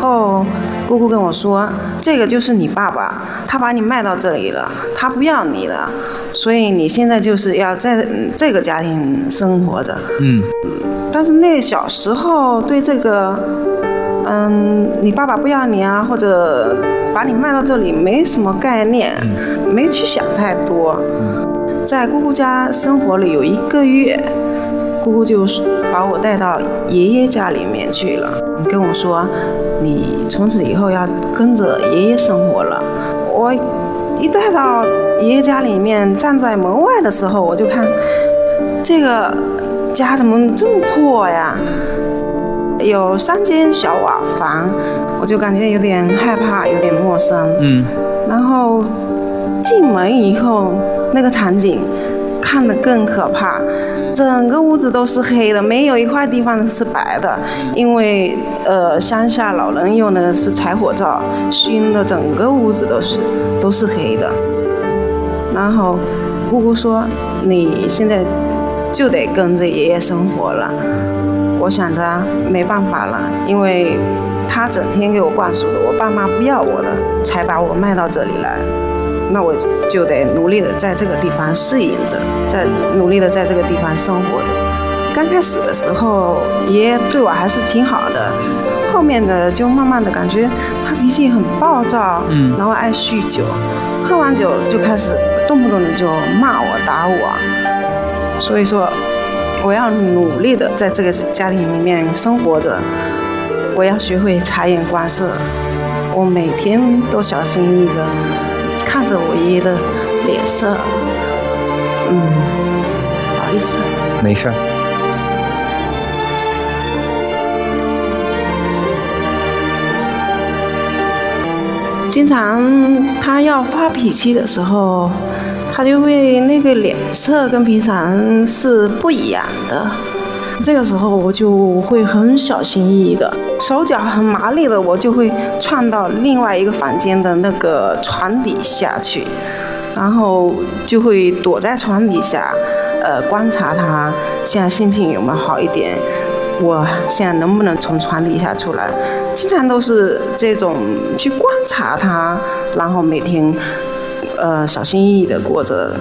后，姑姑跟我说，这个就是你爸爸，他把你卖到这里了，他不要你了，所以你现在就是要在这个家庭生活着。但是那小时候对这个，你爸爸不要你啊，或者把你卖到这里没什么概念，没去想太多。在姑姑家生活了有1个月，姑姑就把我带到爷爷家里面去了，跟我说，你从此以后要跟着爷爷生活了。我一带到爷爷家里面，站在门外的时候，我就看这个家怎么这么破呀，有3间小瓦房，我就感觉有点害怕，有点陌生。然后进门以后，那个场景看得更可怕，整个屋子都是黑的，没有一块地方是白的，因为乡下老人用的是柴火灶熏的，整个屋子都是黑的。然后姑姑说，你现在就得跟着爷爷生活了。我想着没办法了，因为他整天给我灌输的，我爸妈不要我的，才把我卖到这里来。那我就得努力的在这个地方适应着，努力的在这个地方生活着。刚开始的时候，爷爷对我还是挺好的，后面的就慢慢的感觉他脾气很暴躁，然后爱酗酒，喝完酒就开始动不动的就骂我打我。所以说我要努力的在这个家庭里面生活着，我要学会察言观色，我每天都小心翼翼的看着我爷爷的脸色。不好意思。 没事。 经常他要发脾气的时候，他就会那个脸色跟平常是不一样的。这个时候我就会很小心翼翼的，手脚很麻利的，我就会窜到另外一个房间的那个床底下去，然后就会躲在床底下，观察他现在心情有没有好一点，我现在能不能从床底下出来，经常都是这种去观察他，然后每天小心翼翼的过着。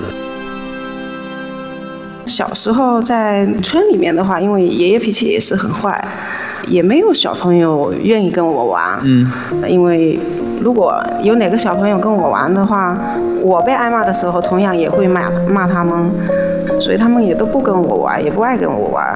小时候在村里面的话，因为爷爷脾气也是很坏，也没有小朋友愿意跟我玩。因为如果有哪个小朋友跟我玩的话，我被挨骂的时候同样也会骂他们，所以他们也都不跟我玩，也不爱跟我玩。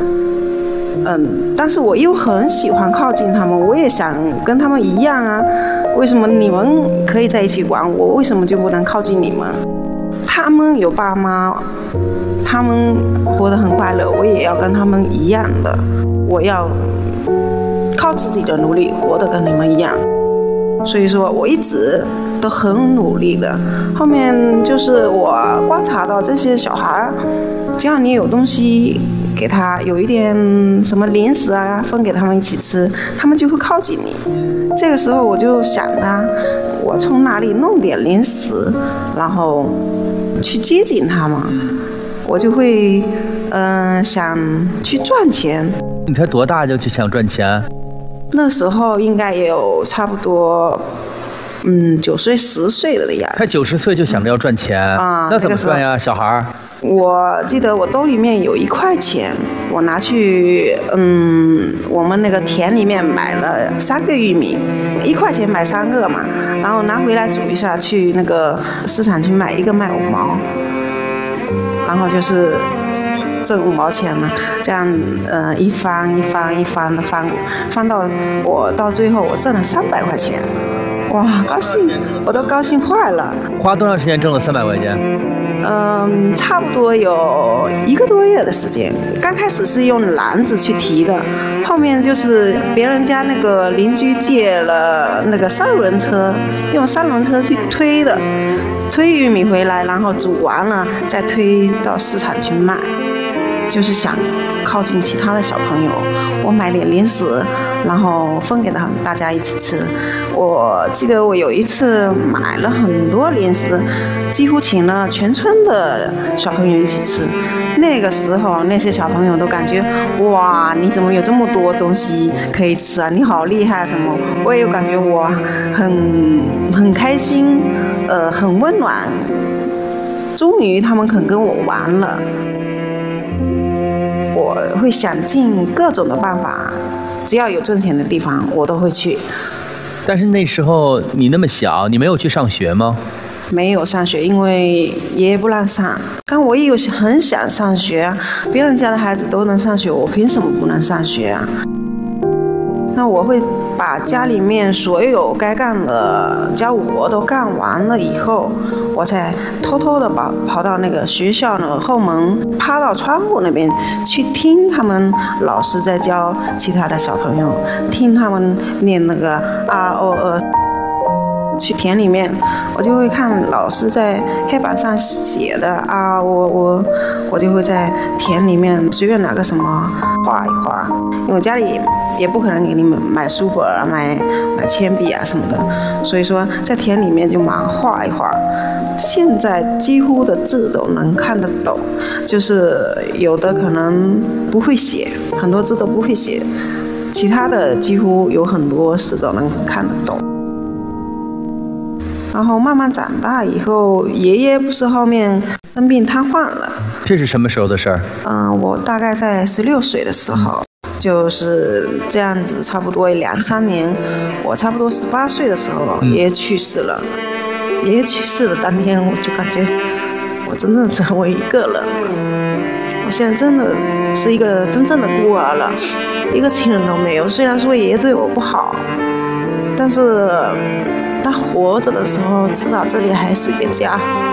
但是我又很喜欢靠近他们，我也想跟他们一样啊，为什么你们可以在一起玩，我为什么就不能靠近你们？他们有爸妈，他们活得很快乐，我也要跟他们一样的，我要靠自己的努力活得跟你们一样。所以说我一直都很努力的。后面就是我观察到这些小孩，只要你有东西给他，有一点什么零食啊分给他们一起吃，他们就会靠近你。这个时候我就想他，我从哪里弄点零食，然后去接近他们，我就会想去赚钱。 你才多大就去想赚钱？ 那时候应该也有差不多9岁10岁的样子。 才90岁就想着要赚钱啊？那怎么赚呀，小孩？ 我记得我兜里面有1块钱，我拿去我们那个田里面买了3个玉米，1块钱买3个嘛，然后拿回来煮一下，去那个市场去卖，1个卖5毛，然后就是挣5毛钱了，这样一翻的翻到我到最后我挣了300块钱，哇，高兴，我都高兴坏了。 花多长时间挣了300块钱？ 差不多有1个多月的时间。刚开始是用篮子去提的，后面就是别人家那个邻居借了那个3轮车，用3轮车去推的，推玉米回来，然后煮完了再推到市场去卖。 就是想靠近其他的小朋友，我买点零食，然后分给他们，大家一起吃。我记得我有一次买了很多零食，几乎请了全村的小朋友一起吃。那个时候那些小朋友都感觉，哇，你怎么有这么多东西可以吃啊，你好厉害什么。我也有感觉我很开心，很温暖，终于他们肯跟我玩了。我会想尽各种的办法，只要有挣钱的地方我都会去。 但是那时候你那么小，你没有去上学吗？ 没有上学，因为爷爷不让上。但我也有很想上学啊，别人家的孩子都能上学，我凭什么不能上学啊？那我会把家里面所有该干的家务活都干完了以后，我才偷偷的跑到那个学校的后门，趴到窗户那边去听他们老师在教其他的小朋友，听他们念那个啊哦去田里面，我就会看老师在黑板上写的啊，我就会在田里面随便拿个什么画一画，因为家里也不可能给你们买书本啊，买铅笔啊什么的，所以说在田里面就忙画一画。现在几乎的字都能看得懂，就是有的可能不会写，很多字都不会写，其他的几乎有很多字都能看得懂。然后慢慢长大以后，爷爷不是后面生病瘫痪了。 这是什么时候的事儿？ 我大概在16岁的时候，就是这样子，差不多2-3年。我差不多18岁的时候，爷爷去世了。爷爷去世的当天，我就感觉我真的成为一个人。我现在真的是一个真正的孤儿了，一个亲人都没有。虽然说爷爷对我不好，但是他活着的时候，至少这里还是一个家。